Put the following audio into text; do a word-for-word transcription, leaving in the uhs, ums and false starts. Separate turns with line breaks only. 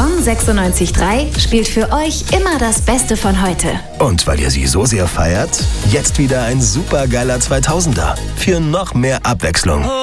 Bonn sechsundneunzig Komma drei spielt für euch immer das Beste von heute.
Und weil ihr sie so sehr feiert, jetzt wieder ein supergeiler zweitausender für noch mehr Abwechslung.